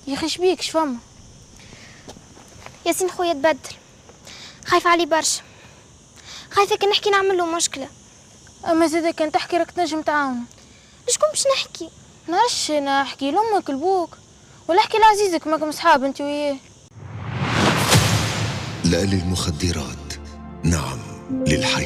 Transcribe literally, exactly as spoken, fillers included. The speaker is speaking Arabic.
يا اخي شبيك شفما؟ ياسين خويا تبدل، خايفه عليه برشا، خايفه كان نحكي نعمل له مشكله. اما زاده كان تحكي راك تنجم تعاون. لشكون باش نحكي؟ نعرفش، انا احكي لامك لبوك ولا احكي لعزيزك، ماكم صحاب انت وياه. لا للمخدرات، نعم للحياة.